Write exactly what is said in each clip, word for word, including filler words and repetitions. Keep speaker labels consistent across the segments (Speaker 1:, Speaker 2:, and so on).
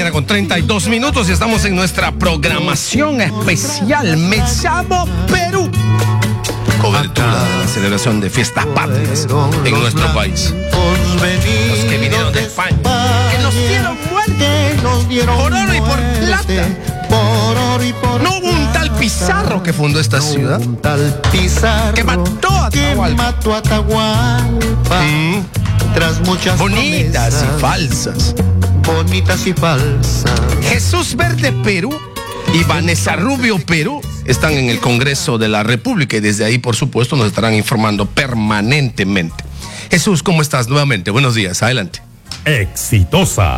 Speaker 1: mañana con treinta y dos minutos y estamos en nuestra programación especial. Me llamo Perú. Cobertura de la celebración de fiestas patrias en nuestro país. Los que vinieron de España, que nos dieron muerte por oro y por plata. No hubo un tal Pizarro que fundó esta ciudad, que mató a Atahualpa. Mm.
Speaker 2: Tras muchas
Speaker 1: bonitas promesas, y falsas.
Speaker 2: Bonitas y falsas.
Speaker 1: Jesús Verde Perú y Vanessa Rubio Perú están en el Congreso de la República y desde ahí, por supuesto, nos estarán informando permanentemente. Jesús, ¿cómo estás nuevamente? Buenos días, adelante.
Speaker 3: Exitosa.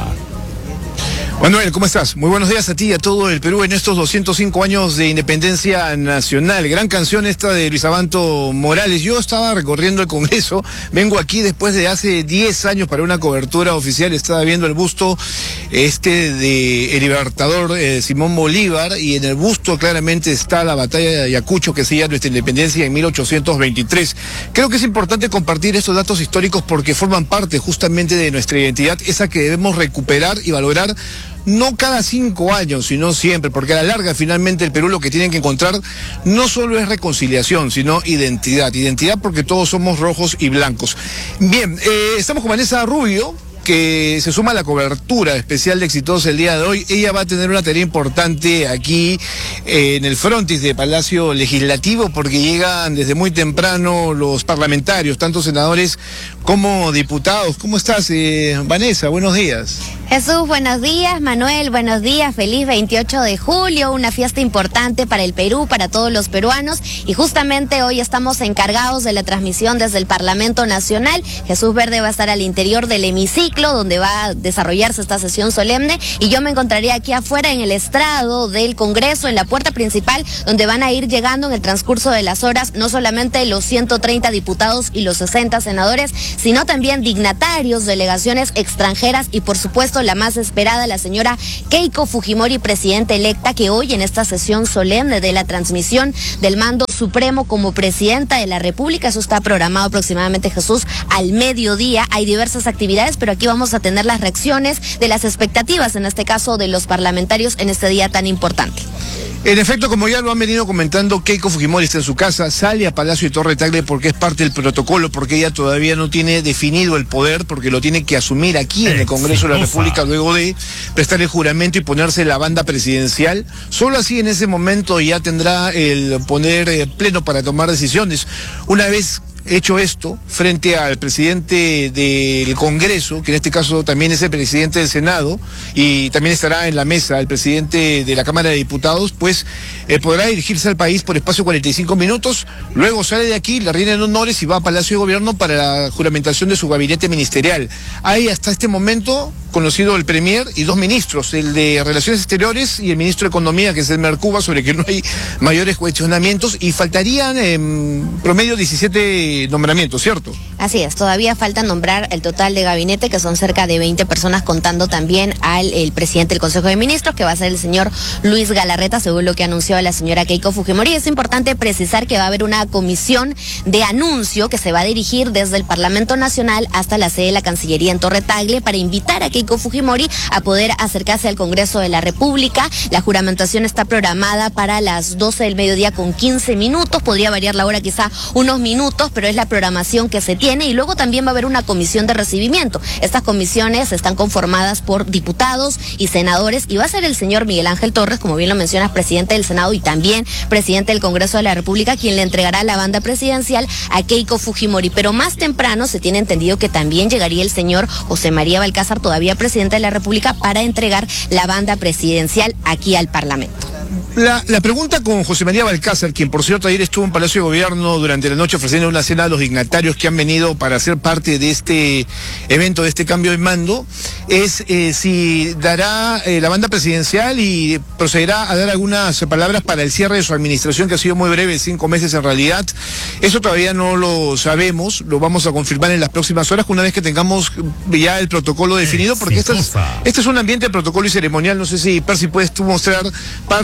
Speaker 4: Manuel, ¿cómo estás? Muy buenos días a ti y a todo el Perú en estos doscientos cinco años de independencia nacional. Gran canción esta de Luis Abanto Morales. Yo estaba recorriendo el Congreso, vengo aquí después de hace diez años para una cobertura oficial. Estaba viendo el busto este de el libertador eh, Simón Bolívar, y en el busto claramente está la batalla de Ayacucho, que sella nuestra independencia en mil ochocientos veintitrés. Creo que es importante compartir estos datos históricos porque forman parte justamente de nuestra identidad, esa que debemos recuperar y valorar. No cada cinco años, sino siempre, porque a la larga finalmente el Perú lo que tiene que encontrar no solo es reconciliación, sino identidad. Identidad porque todos somos rojos y blancos. Bien, eh, estamos con Vanessa Rubio, que se suma a la cobertura especial de Exitosa el día de hoy. Ella va a tener una tarea importante aquí eh, en el frontis de Palacio Legislativo, porque llegan desde muy temprano los parlamentarios, tanto senadores como diputados. ¿Cómo estás, eh, Vanessa? Buenos días.
Speaker 5: Jesús, buenos días. Manuel, buenos días. Feliz veintiocho de julio, una fiesta importante para el Perú, para todos los peruanos, y justamente hoy estamos encargados de la transmisión desde el Parlamento Nacional. Jesús Verde va a estar al interior del hemiciclo donde va a desarrollarse esta sesión solemne, y yo me encontraré aquí afuera en el estrado del Congreso, en la puerta principal, donde van a ir llegando en el transcurso de las horas no solamente los ciento treinta diputados y los sesenta senadores, sino también dignatarios, delegaciones extranjeras y por supuesto la más esperada, la señora Keiko Fujimori, presidenta electa, que hoy en esta sesión solemne de la transmisión del mando supremo como presidenta de la República, eso está programado aproximadamente, Jesús, al mediodía. Hay diversas actividades, pero aquí vamos a tener las reacciones de las expectativas, en este caso de los parlamentarios, en este día tan importante.
Speaker 4: En efecto, como ya lo han venido comentando, Keiko Fujimori está en su casa, sale a Palacio de Torre Tagle porque es parte del protocolo, porque ella todavía no tiene definido el poder, porque lo tiene que asumir aquí en el Congreso de la República luego de prestar el juramento y ponerse la banda presidencial. Solo así en ese momento ya tendrá el poder eh, pleno para tomar decisiones. Una vez hecho esto, frente al presidente del Congreso, que en este caso también es el presidente del Senado, y también estará en la mesa el presidente de la Cámara de Diputados, pues eh, podrá dirigirse al país por espacio de cuarenta y cinco minutos, luego sale de aquí, le rinden honores y va a Palacio de Gobierno para la juramentación de su gabinete ministerial. Hay hasta este momento conocido el Premier y dos ministros, el de Relaciones Exteriores y el ministro de Economía, que es el Mercuba, sobre que no hay mayores cuestionamientos, y faltarían en eh, promedio diecisiete nombramientos, ¿cierto?
Speaker 5: Así es, todavía falta nombrar el total de gabinete, que son cerca de veinte personas, contando también al el presidente del Consejo de Ministros, que va a ser el señor Luis Galarreta, según lo que anunció la señora Keiko Fujimori. Es importante precisar que va a haber una comisión de anuncio que se va a dirigir desde el Parlamento Nacional hasta la sede de la Cancillería en Torre Tagle para invitar a Keiko Fujimori a poder acercarse al Congreso de la República. La juramentación está programada para las doce del mediodía con quince minutos, podría variar la hora quizá unos minutos, pero es la programación que se tiene, y luego también va a haber una comisión de recibimiento. Estas comisiones están conformadas por diputados y senadores, y va a ser el señor Miguel Ángel Torres, como bien lo mencionas, presidente del Senado y también presidente del Congreso de la República, quien le entregará la banda presidencial a Keiko Fujimori. Pero más temprano se tiene entendido que también llegaría el señor José María Balcázar, todavía presidente de la República, para entregar la banda presidencial aquí al Parlamento.
Speaker 4: La, la pregunta con José María Balcázar, quien por cierto ayer estuvo en Palacio de Gobierno durante la noche ofreciendo una cena a los dignatarios que han venido para ser parte de este evento, de este cambio de mando, es eh, si dará eh, la banda presidencial y procederá a dar algunas palabras para el cierre de su administración, que ha sido muy breve, cinco meses en realidad. Eso todavía no lo sabemos, lo vamos a confirmar en las próximas horas, una vez que tengamos ya el protocolo definido, porque este es, este es un ambiente de protocolo y ceremonial. No sé si, Percy, puedes tú mostrar parte de lo que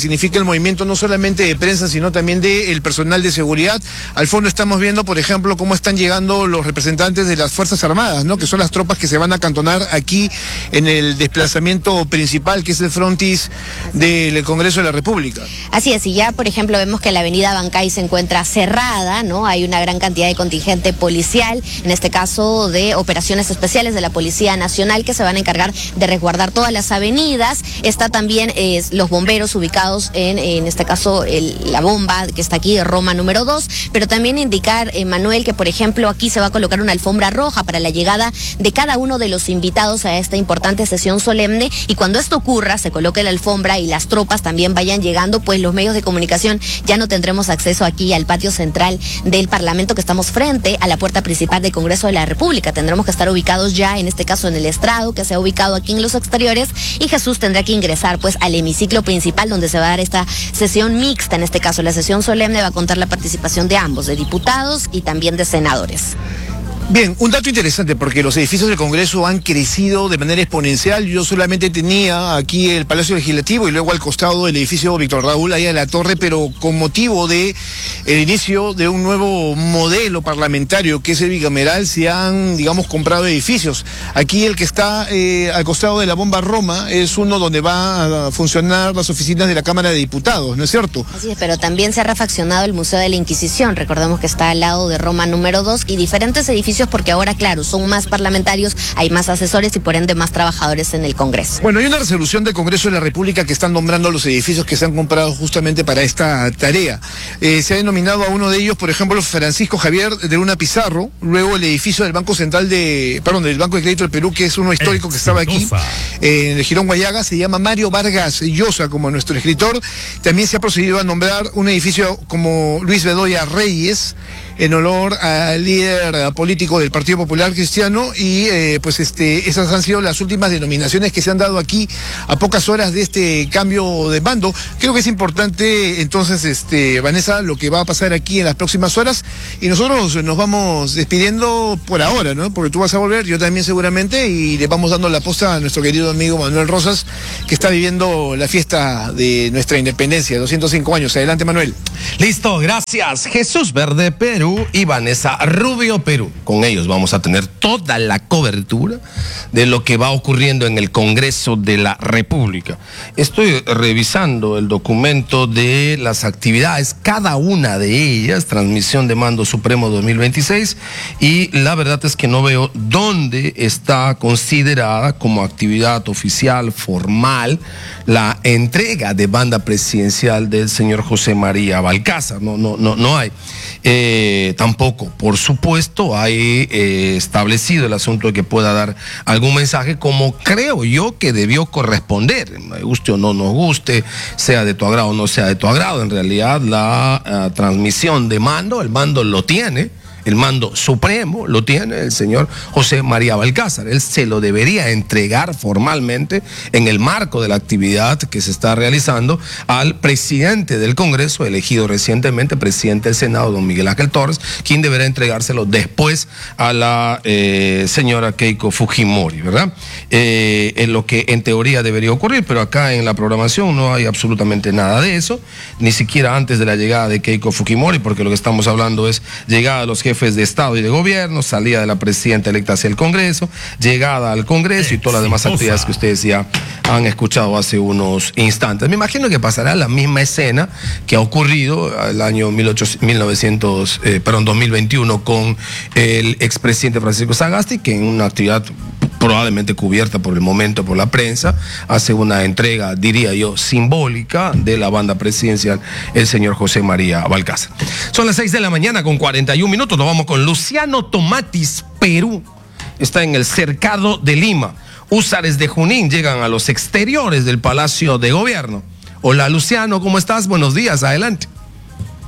Speaker 4: significa el movimiento no solamente de prensa, sino también del personal de seguridad. Al fondo estamos viendo, por ejemplo, cómo están llegando los representantes de las Fuerzas Armadas, ¿no? Que son las tropas que se van a acantonar aquí en el desplazamiento principal, que es el frontis del Congreso de la República.
Speaker 5: Así es, y ya, por ejemplo, vemos que la avenida Bancay se encuentra cerrada, ¿no? Hay una gran cantidad de contingente policial, en este caso de operaciones especiales de la Policía Nacional, que se van a encargar de resguardar todas las avenidas. Está también eh, los bomberos ubicados en, en este caso, el, la bomba que está aquí, Roma número dos, pero también indicar, eh, Manuel, que por ejemplo aquí se va a colocar una alfombra roja para la llegada de cada uno de los invitados a esta importante sesión solemne, y cuando esto ocurra, se coloque la alfombra y las tropas también vayan llegando, pues los medios de comunicación ya no tendremos acceso aquí al patio central del Parlamento, que estamos frente a la puerta principal del Congreso de la República. Tendremos que estar ubicados ya, en este caso, en el estrado, que se ha ubicado aquí en los exteriores, y Jesús tendrá que ingresar pues al hemiciclo principal, donde se va a dar esta sesión mixta. En este caso, la sesión solemne va a contar la participación de ambos, de diputados y también de senadores.
Speaker 4: Bien, un dato interesante, porque los edificios del Congreso han crecido de manera exponencial. Yo solamente tenía aquí el Palacio Legislativo y luego al costado el edificio Víctor Raúl, allá en la torre, pero con motivo de el inicio de un nuevo modelo parlamentario, que es el bicameral, se han, digamos, comprado edificios. Aquí el que está eh, al costado de la bomba Roma es uno donde va a funcionar las oficinas de la Cámara de Diputados, ¿no es cierto?
Speaker 5: Así es, pero también se ha refaccionado el Museo de la Inquisición. Recordemos que está al lado de Roma número dos, y diferentes edificios, porque ahora, claro, son más parlamentarios, hay más asesores y por ende más trabajadores en el Congreso.
Speaker 4: Bueno, hay una resolución del Congreso de la República que están nombrando los edificios que se han comprado justamente para esta tarea. Eh, se ha denominado a uno de ellos, por ejemplo, Francisco Javier de Luna Pizarro, luego el edificio del Banco Central de, perdón, del Banco de Crédito del Perú, que es uno histórico que estaba aquí, eh, en el Jirón Guayaga, se llama Mario Vargas Llosa, como nuestro escritor. También se ha procedido a nombrar un edificio como Luis Bedoya Reyes, en honor al líder político del Partido Popular Cristiano, y eh, pues este esas han sido las últimas denominaciones que se han dado aquí a pocas horas de este cambio de mando. Creo que es importante entonces, este Vanessa, lo que va a pasar aquí en las próximas horas, y nosotros nos vamos despidiendo por ahora, ¿no? Porque tú vas a volver, yo también seguramente, y le vamos dando la posta a nuestro querido amigo Manuel Rosas, que está viviendo la fiesta de nuestra independencia, doscientos cinco años. Adelante, Manuel.
Speaker 1: Listo, gracias. Jesús Verde, Perú, y Vanessa Rubio, Perú. Con ellos vamos a tener toda la cobertura de lo que va ocurriendo en el Congreso de la República. Estoy revisando el documento de las actividades, cada una de ellas, transmisión de mando supremo dos mil veintiséis, y la verdad es que no veo dónde está considerada como actividad oficial, formal, la entrega de banda presidencial del señor José María Balcázar. No, no, no, no hay. Eh, tampoco, por supuesto, hay eh, establecido el asunto de que pueda dar algún mensaje, como creo yo que debió corresponder, me guste o no nos guste, sea de tu agrado o no sea de tu agrado. En realidad, la uh, transmisión de mando, el mando lo tiene, el mando supremo lo tiene el señor José María Balcázar. Él se lo debería entregar formalmente en el marco de la actividad que se está realizando al presidente del Congreso, elegido recientemente presidente del Senado, don Miguel Ángel Torres, quien deberá entregárselo después a la eh, señora Keiko Fujimori, ¿verdad? Eh, en lo que en teoría debería ocurrir, pero acá en la programación no hay absolutamente nada de eso, ni siquiera antes de la llegada de Keiko Fujimori, porque lo que estamos hablando es llegada de los jefes de Estado y de Gobierno, salida de la presidenta electa hacia el Congreso, llegada al Congreso y todas las demás actividades que ustedes ya han escuchado hace unos instantes. Me imagino que pasará la misma escena que ha ocurrido el año mil novecientos, eh, perdón, dos mil veintiuno con el expresidente Francisco Sagasti, que en una actividad probablemente cubierta por el momento por la prensa, hace una entrega, diría yo, simbólica de la banda presidencial, el señor José María Balcázar. Son las seis de la mañana con cuarenta y un minutos, nos vamos con Luciano Tomatis, Perú. Está en el Cercado de Lima. Húsares de Junín llegan a los exteriores del Palacio de Gobierno. Hola Luciano, ¿cómo estás? Buenos días, adelante.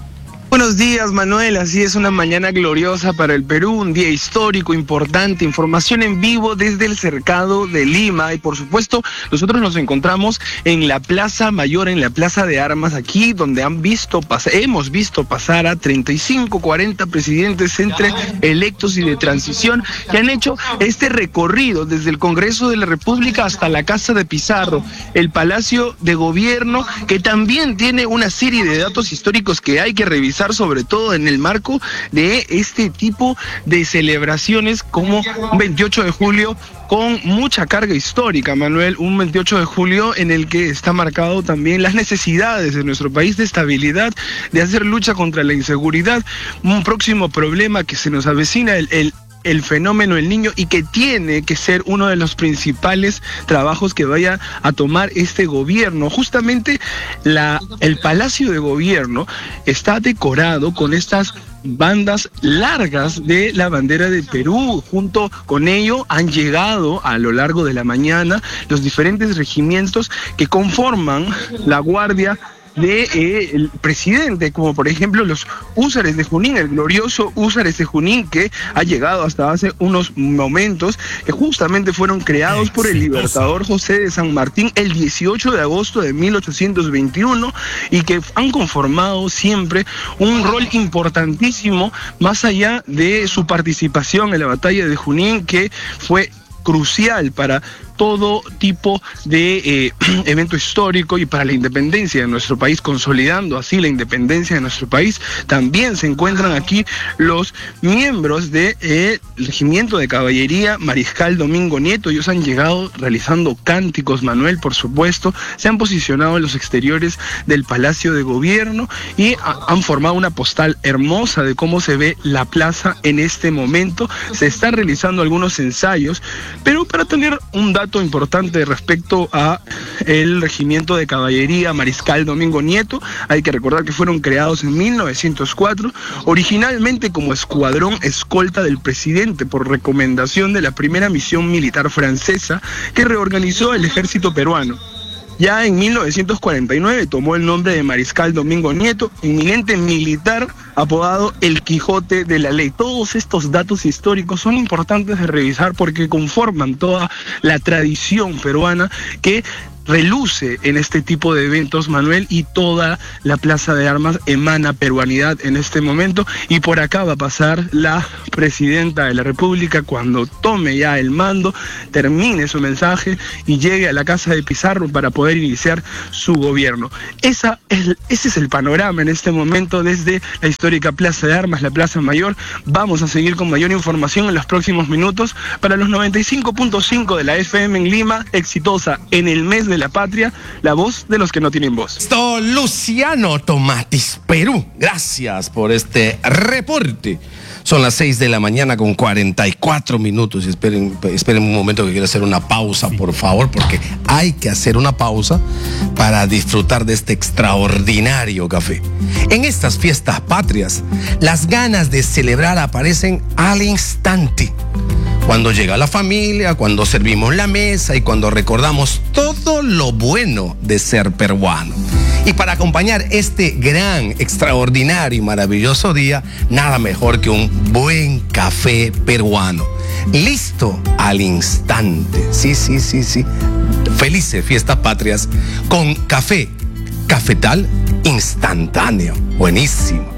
Speaker 6: Buenos días, Manuel. Así es, una mañana gloriosa para el Perú, un día histórico, importante, información en vivo desde el Cercado de Lima. Y por supuesto, nosotros nos encontramos en la Plaza Mayor, en la Plaza de Armas, aquí donde han visto pas- hemos visto pasar a treinta y cinco, cuarenta presidentes entre electos y de transición que han hecho este recorrido desde el Congreso de la República hasta la Casa de Pizarro, el Palacio de Gobierno, que también tiene una serie de datos históricos que hay que revisar, sobre todo en el marco de este tipo de celebraciones como un veintiocho de julio con mucha carga histórica, Manuel, un veintiocho de julio en el que está marcado también las necesidades de nuestro país de estabilidad, de hacer lucha contra la inseguridad, un próximo problema que se nos avecina, el, el el fenómeno El Niño, y que tiene que ser uno de los principales trabajos que vaya a tomar este gobierno. Justamente la, el Palacio de Gobierno está decorado con estas bandas largas de la bandera de Perú. Junto con ello han llegado a lo largo de la mañana los diferentes regimientos que conforman la Guardia de eh, el presidente, como por ejemplo los húsares de Junín, el glorioso húsares de Junín, que ha llegado hasta hace unos momentos, que justamente fueron creados por el libertador José de San Martín el dieciocho de agosto de mil ochocientos veintiuno, y que han conformado siempre un rol importantísimo más allá de su participación en la batalla de Junín, que fue crucial para todo tipo de eh, evento histórico y para la independencia de nuestro país, consolidando así la independencia de nuestro país. También se encuentran aquí los miembros del eh, Regimiento de Caballería Mariscal Domingo Nieto. Ellos han llegado realizando cánticos, Manuel, por supuesto, se han posicionado en los exteriores del Palacio de Gobierno y a, han formado una postal hermosa de cómo se ve la plaza en este momento. Se están realizando algunos ensayos, pero para tener un dato importante respecto a el Regimiento de Caballería Mariscal Domingo Nieto, hay que recordar que fueron creados en mil novecientos cuatro, originalmente como escuadrón escolta del presidente por recomendación de la primera misión militar francesa que reorganizó el ejército peruano. Ya en mil novecientos cuarenta y nueve tomó el nombre de Mariscal Domingo Nieto, eminente militar apodado el Quijote de la Ley. Todos estos datos históricos son importantes de revisar porque conforman toda la tradición peruana que reluce en este tipo de eventos, Manuel, y toda la Plaza de Armas emana peruanidad en este momento. Y por acá va a pasar la presidenta de la República cuando tome ya el mando, termine su mensaje y llegue a la Casa de Pizarro para poder iniciar su gobierno. Esa es, ese es el panorama en este momento desde la histórica Plaza de Armas, la Plaza Mayor. Vamos a seguir con mayor información en los próximos minutos para los noventa y cinco punto cinco de la F M en Lima, exitosa en el mes de la patria, la voz de los que no tienen voz.
Speaker 1: Esto, Luciano Tomatis, Perú. Gracias por este reporte. Son las seis de la mañana con cuarenta y cuatro minutos. Esperen, esperen un momento que quiero hacer una pausa, por favor, porque hay que hacer una pausa para disfrutar de este extraordinario café. En estas fiestas patrias, las ganas de celebrar aparecen al instante. Cuando llega la familia, cuando servimos la mesa y cuando recordamos todo lo bueno de ser peruano. Y para acompañar este gran, extraordinario y maravilloso día, nada mejor que un buen café peruano. Listo al instante. Sí, sí, sí, sí. Felices fiestas patrias con café. Cafetal instantáneo. Buenísimo.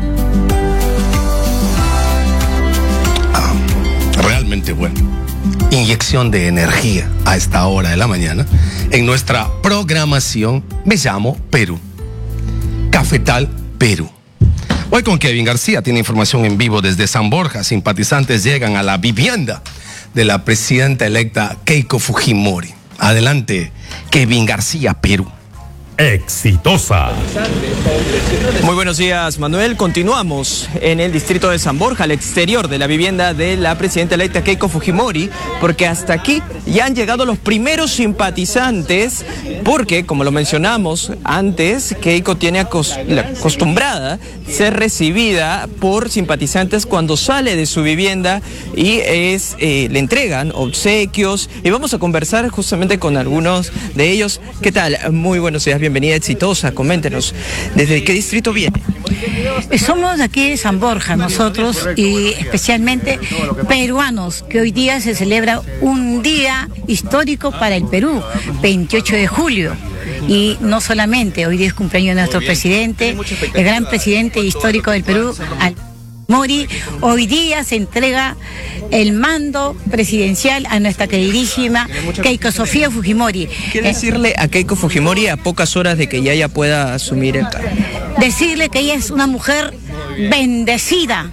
Speaker 1: Realmente bueno. Inyección de energía a esta hora de la mañana en nuestra programación Me Llamo Perú. Cafetal Perú. Hoy con Kevin García tiene información en vivo desde San Borja. Simpatizantes llegan a la vivienda de la presidenta electa Keiko Fujimori. Adelante, Kevin García, Perú.
Speaker 3: Exitosa.
Speaker 7: Muy buenos días, Manuel. Continuamos en el distrito de San Borja, al exterior de la vivienda de la presidenta electa Keiko Fujimori, porque hasta aquí ya han llegado los primeros simpatizantes, porque, como lo mencionamos antes, Keiko tiene acos la acostumbrada ser recibida por simpatizantes cuando sale de su vivienda y es eh, le entregan obsequios, y vamos a conversar justamente con algunos de ellos. ¿Qué tal? Muy buenos días, bienvenidos. bienvenida exitosa. Coméntenos, ¿desde qué distrito viene?
Speaker 8: Somos de aquí de San Borja, nosotros, y especialmente peruanos, que hoy día se celebra un día histórico para el Perú, veintiocho de julio. Y no solamente, hoy día es cumpleaños de nuestro presidente, el gran presidente histórico del Perú, al Mori. Hoy día se entrega el mando presidencial a nuestra queridísima Keiko Sofía Fujimori.
Speaker 7: ¿Qué decirle a Keiko Fujimori a pocas horas de que ya ella pueda asumir el cargo?
Speaker 8: Decirle que ella es una mujer bendecida,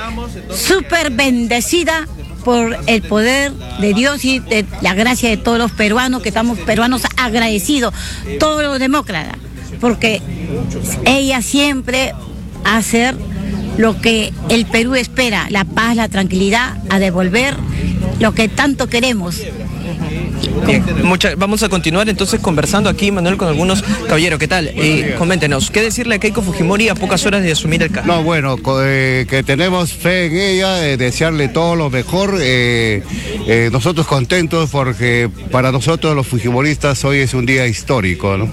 Speaker 8: súper bendecida por el poder de Dios y de la gracia de todos los peruanos, que estamos peruanos agradecidos, todos los demócratas, porque ella siempre hace lo que el Perú espera, la paz, la tranquilidad, a devolver lo que tanto queremos.
Speaker 7: Bien, mucha, vamos a continuar entonces conversando aquí, Manuel, con algunos caballeros. ¿Qué tal? Eh, coméntenos, ¿qué decirle a Keiko Fujimori a pocas horas de asumir el cargo?
Speaker 9: No, bueno, eh, que tenemos fe en ella, eh, desearle todo lo mejor. Eh, eh, nosotros contentos porque para nosotros los fujimoristas hoy es un día histórico, ¿no?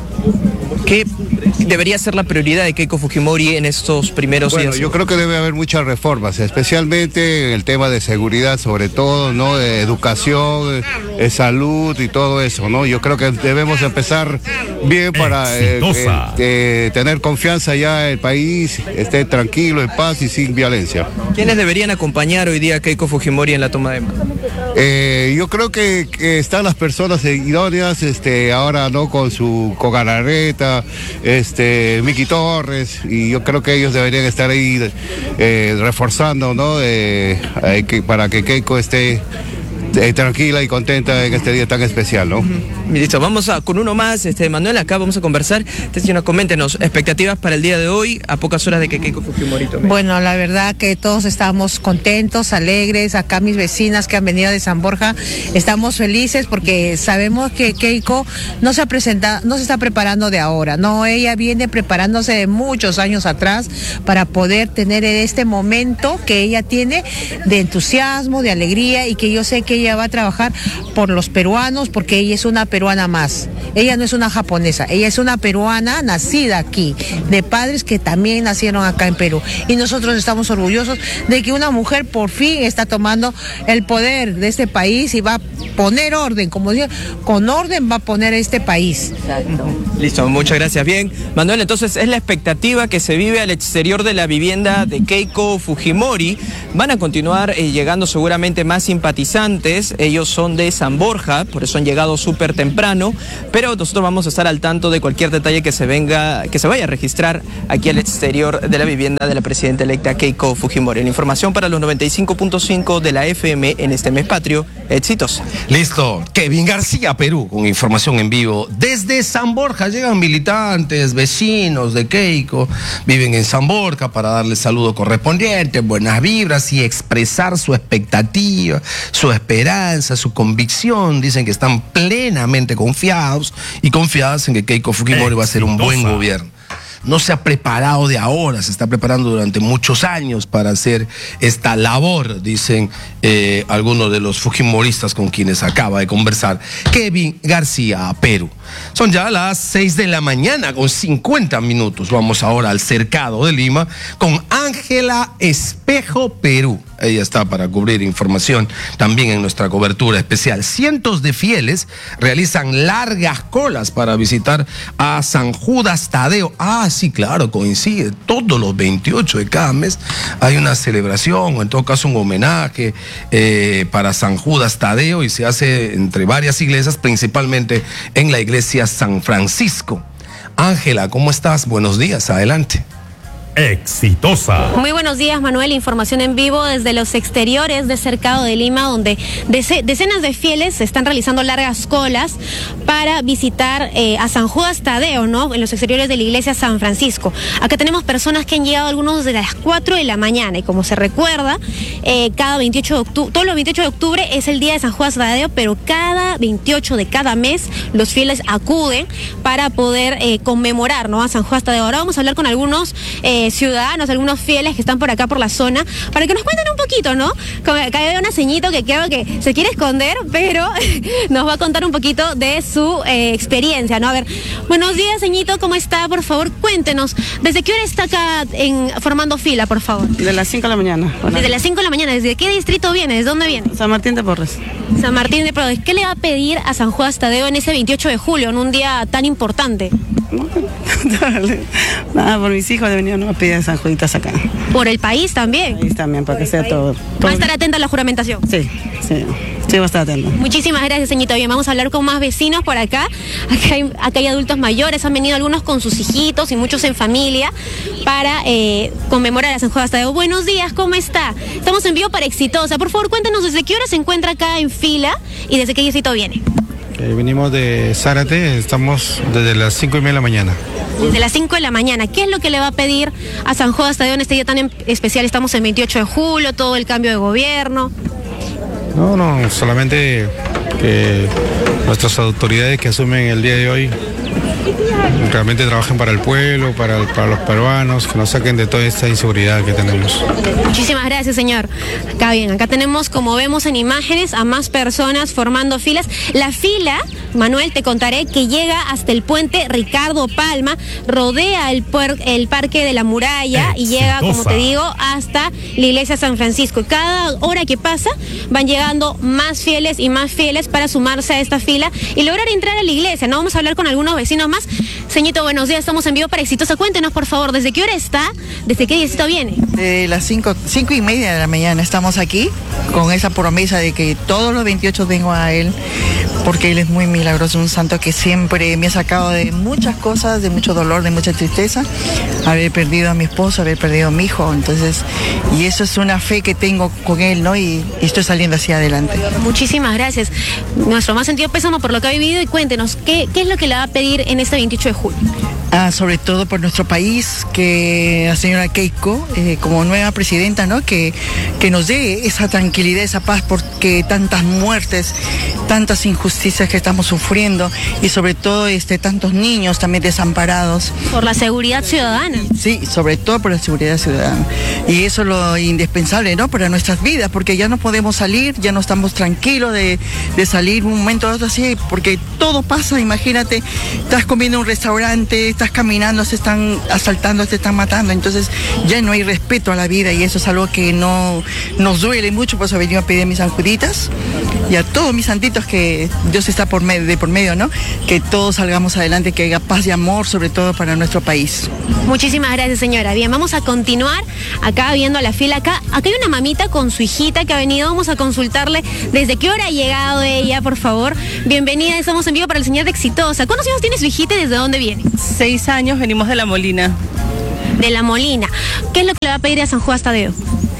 Speaker 7: ¿Qué debería ser la prioridad de Keiko Fujimori en estos primeros
Speaker 9: bueno,
Speaker 7: días?
Speaker 9: Yo creo que debe haber muchas reformas, especialmente en el tema de seguridad, sobre todo, ¿no? De educación, de salud y todo eso, ¿no? Yo creo que debemos empezar bien para eh, eh, eh, tener confianza ya en el país, esté tranquilo, en paz y sin violencia.
Speaker 7: ¿Quiénes deberían acompañar hoy día a Keiko Fujimori en la toma de mando?
Speaker 9: Eh, yo creo que, que están las personas idóneas, este, ahora no con su con Galarreta, este, Miki Torres, y yo creo que ellos deberían estar ahí eh, reforzando, ¿no? Eh, eh, que, para que Keiko esté eh, tranquila y contenta en este día tan especial, ¿no?
Speaker 7: Uh-huh. Listo, vamos a, con uno más, este, Manuel, acá vamos a conversar. Señora, coméntenos, expectativas para el día de hoy, a pocas horas de que Keiko Fujimori tome.
Speaker 10: Bueno, la verdad que todos estamos contentos, alegres, acá mis vecinas que han venido de San Borja, estamos felices porque sabemos que Keiko no se ha presentado, no se está preparando de ahora, no, ella viene preparándose de muchos años atrás para poder tener este momento que ella tiene de entusiasmo, de alegría, y que yo sé que ella va a trabajar por los peruanos, porque ella es una peruana más. Ella no es una japonesa, ella es una peruana nacida aquí, de padres que también nacieron acá en Perú. Y nosotros estamos orgullosos de que una mujer por fin está tomando el poder de este país y va a poner orden, como digo, con orden va a poner este país.
Speaker 7: Exacto. Listo, muchas gracias. Bien, Manuel, entonces es la expectativa que se vive al exterior de la vivienda de Keiko Fujimori. Van a continuar eh, llegando seguramente más simpatizantes. Ellos son de San Borja, por eso han llegado súper temprano, pero nosotros vamos a estar al tanto de cualquier detalle que se venga, que se vaya a registrar aquí al exterior de la vivienda de la presidenta electa Keiko Fujimori. La información para los noventa y cinco punto cinco de la F M en este mes patrio, exitosa.
Speaker 1: Listo, Kevin García, Perú, con información en vivo. Desde San Borja llegan militantes, vecinos de Keiko, viven en San Borja para darle saludo correspondiente, buenas vibras y expresar su expectativa, su esperanza, su convicción. Dicen que están plenamente confiados y confiadas en que Keiko Fujimori va a ser un buen gobierno. No se ha preparado de ahora, se está preparando durante muchos años para hacer esta labor, dicen eh, algunos de los fujimoristas con quienes acaba de conversar Kevin García, Perú. Son ya las seis de la mañana con cincuenta minutos. Vamos ahora al cercado de Lima con Ángela Espejo, Perú. Ella está para cubrir información también en nuestra cobertura especial. Cientos de fieles realizan largas colas para visitar a San Judas Tadeo. Ah, sí, claro, coincide. Todos los veintiocho de cada mes hay una celebración, o en todo caso un homenaje eh, para San Judas Tadeo, y se hace entre varias iglesias, principalmente en la iglesia San Francisco. Ángela, ¿cómo estás? Buenos días, adelante.
Speaker 3: Exitosa.
Speaker 5: Muy buenos días, Manuel. Información en vivo desde los exteriores de Cercado de Lima, donde decenas de fieles están realizando largas colas para visitar eh, a San Judas Tadeo, ¿no? En los exteriores de la iglesia San Francisco. Acá tenemos personas que han llegado, algunos desde las cuatro de la mañana, y como se recuerda, eh, cada veintiocho de octubre, todos los veintiocho de octubre es el día de San Judas Tadeo, pero cada veintiocho de cada mes los fieles acuden para poder eh, conmemorar, ¿no? A San Judas Tadeo. Ahora vamos a hablar con algunos eh,
Speaker 11: eh, ciudadanos, algunos fieles que están por acá por la zona, para que nos cuenten un poquito, ¿no? Como acá hay una ceñito que creo que se quiere esconder, pero nos va a contar un poquito de su eh, experiencia, ¿no? A ver, buenos días, ceñito, ¿cómo está? Por favor, cuéntenos, ¿desde qué hora está acá en, formando fila, por favor?
Speaker 12: De las cinco de la mañana. Bueno.
Speaker 11: Desde las cinco de la mañana, ¿desde qué distrito viene? ¿Desde dónde viene?
Speaker 12: San Martín de Porres.
Speaker 11: San Martín de Porres. ¿Qué le va a pedir a San Judas Tadeo en ese veintiocho de julio, en un día tan importante?
Speaker 12: Nada, por mis hijos de venir no a pedir a San Juditas acá.
Speaker 11: ¿Por el país también?
Speaker 12: El país también, para que sea todo, todo.
Speaker 11: ¿Va a estar atenta a la juramentación?
Speaker 12: Sí, sí. Sí, va a estar atento.
Speaker 11: Muchísimas gracias, señorita. Bien, vamos a hablar con más vecinos por acá. Acá hay, acá hay adultos mayores, han venido algunos con sus hijitos y muchos en familia para eh, conmemorar a San Judas Tadeo. Buenos días, ¿cómo está? Estamos en vivo para Exitosa. Por favor, cuéntenos desde qué hora se encuentra acá en fila y desde qué distrito viene.
Speaker 13: Eh, venimos de Zárate, estamos desde las cinco y media de la mañana.
Speaker 11: Desde las cinco de la mañana. ¿Qué es lo que le va a pedir a San Judas Tadeo en este día tan especial? Estamos en veintiocho de julio, todo el cambio de gobierno.
Speaker 13: No, no, solamente que nuestras autoridades que asumen el día de hoy realmente trabajen para el pueblo, para, para los peruanos, que nos saquen de toda esta inseguridad que tenemos.
Speaker 11: Muchísimas gracias, señor. Acá bien, acá tenemos, como vemos en imágenes, a más personas formando filas. La fila, Manuel, te contaré, que llega hasta el puente Ricardo Palma, rodea el, puer, el Parque de la Muralla y llega, como te digo, hasta la iglesia San Francisco. Cada hora que pasa van llegando más fieles y más fieles para sumarse a esta fila y lograr entrar a la iglesia. No vamos a hablar con algunos vecinos más. Señorito, buenos días, estamos en vivo para Exitosa. Cuéntenos, por favor, ¿desde qué hora está? ¿Desde qué distrito viene?
Speaker 14: De las cinco, cinco y media de la mañana estamos aquí con esa promesa de que todos los veintiocho vengo a él, porque él es muy milagroso, un santo que siempre me ha sacado de muchas cosas, de mucho dolor, de mucha tristeza, haber perdido a mi esposo, haber perdido a mi hijo, entonces, y eso es una fe que tengo con él, ¿no? Y, y estoy saliendo hacia adelante.
Speaker 11: Muchísimas gracias. Nuestro más sentido pésamo por lo que ha vivido y cuéntenos, ¿qué, qué es lo que le va a pedir en este veintiocho de julio?
Speaker 14: Ah, sobre todo por nuestro país, que la señora Keiko, eh, como nueva presidenta, ¿no? Que, que nos dé esa tranquilidad, esa paz, porque tantas muertes, tantas injusticias que estamos sufriendo y sobre todo este, tantos niños también desamparados.
Speaker 11: Por la seguridad ciudadana.
Speaker 14: Sí, sobre todo por la seguridad ciudadana. Y eso es lo indispensable, ¿no? Para nuestras vidas, porque ya no podemos salir, ya no estamos tranquilos de, de salir un momento a otro así, porque todo pasa, imagínate, estás comiendo en un restaurante, estás caminando, se están asaltando, te están matando, entonces ya no hay respeto a la vida y eso es algo que no nos duele mucho, por eso he venido a pedir a mis sanjuditas y a todos mis santitos que Dios está por medio, de por medio, ¿no? Que todos salgamos adelante, que haya paz y amor, sobre todo para nuestro país.
Speaker 11: Muchísimas gracias, señora. Bien, vamos a continuar acá viendo la fila. Acá, acá hay una mamita con su hijita que ha venido, vamos a consultarle desde qué hora ha llegado ella, por favor. Bienvenida, estamos en vivo para el señor de Exitosa. ¿Cuántos años tiene su hijita y desde dónde viene?
Speaker 12: Seis años, venimos de La Molina.
Speaker 11: De La Molina. ¿Qué es lo que le va a pedir a San Judas Tadeo?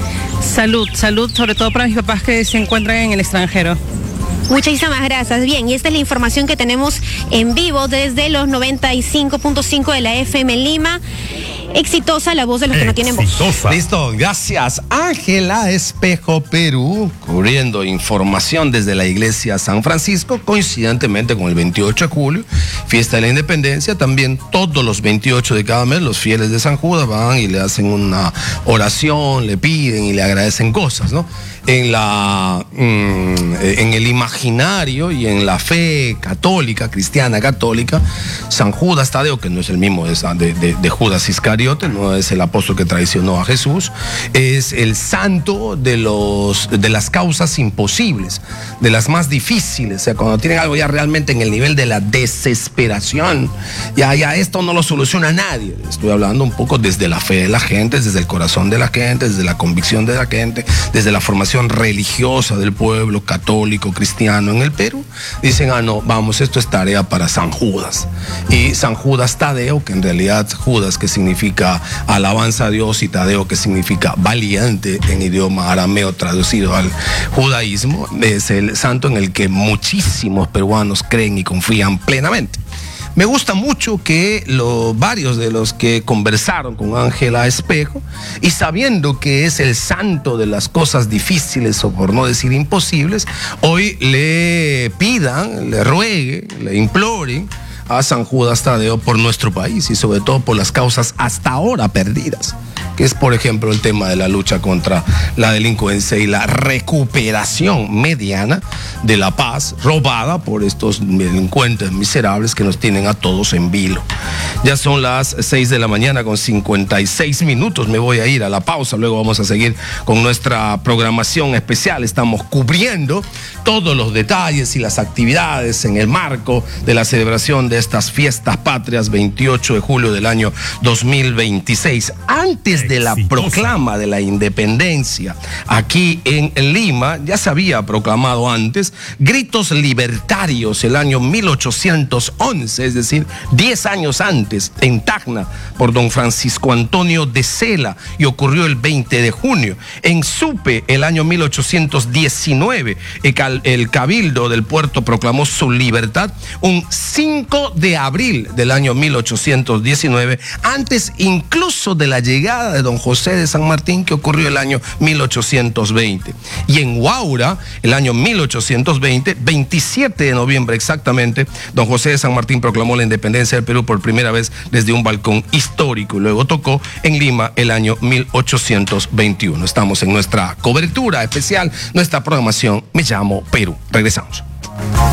Speaker 12: Salud, salud, sobre todo para mis papás que se encuentran en el extranjero.
Speaker 11: Muchísimas gracias. Bien, y esta es la información que tenemos en vivo desde los noventa y cinco punto cinco de la F M Lima. Exitosa, la voz de los que no tienen voz.
Speaker 1: Listo, gracias. Ángela Espejo, Perú, cubriendo información desde la iglesia San Francisco, coincidentemente con el veintiocho de julio, fiesta de la independencia. También todos los veintiocho de cada mes los fieles de San Judas van y le hacen una oración, le piden y le agradecen cosas, ¿no? En la mm, en el imaginario y en la fe católica, cristiana católica, San Judas Tadeo, que no es el mismo de, de, de Judas Iscariote, no es el apóstol que traicionó a Jesús, es el santo de los de las causas imposibles, de las más difíciles. O sea, cuando tienen algo ya realmente en el nivel de la desesperación, ya, ya esto no lo soluciona nadie. Estoy hablando un poco desde la fe de la gente, desde el corazón de la gente, desde la convicción de la gente, desde la formación religiosa del pueblo católico cristiano en el Perú. Dicen, ah no, vamos, esto es tarea para San Judas. Y San Judas Tadeo, que en realidad Judas que significa alabanza a Dios y Tadeo que significa valiente en idioma arameo traducido al judaísmo, es el santo en el que muchísimos peruanos creen y confían plenamente. Me gusta mucho que lo, varios de los que conversaron con Ángela Espejo, y sabiendo que es el santo de las cosas difíciles o por no decir imposibles, hoy le pidan, le rueguen, le imploren a San Judas Tadeo por nuestro país y sobre todo por las causas hasta ahora perdidas, que es, por ejemplo, el tema de la lucha contra la delincuencia y la recuperación mediana de la paz robada por estos delincuentes miserables que nos tienen a todos en vilo. Ya son las seis de la mañana con cincuenta y seis minutos. Me voy a ir a la pausa, luego vamos a seguir con nuestra programación especial. Estamos cubriendo todos los detalles y las actividades en el marco de la celebración de estas fiestas patrias veintiocho de julio del año dos mil veintiséis. Antes de la proclama de la independencia aquí en Lima, ya se había proclamado antes gritos libertarios el año mil ochocientos once, es decir, diez años antes, en Tacna, por don Francisco Antonio de Sela, y ocurrió el veinte de junio. En Supe, el año mil ochocientos diecinueve, el, el Cabildo del Puerto proclamó su libertad un cinco de abril del año mil ochocientos diecinueve, antes incluso de la llegada de don José de San Martín, que ocurrió el año mil ochocientos veinte. Y en Huaura, el año mil ochocientos veinte, veintisiete de noviembre exactamente, don José de San Martín proclamó la independencia del Perú por primera vez desde un balcón histórico, y luego tocó en Lima el año mil ochocientos veintiuno. Estamos en nuestra cobertura especial, nuestra programación Me Llamo Perú. Regresamos.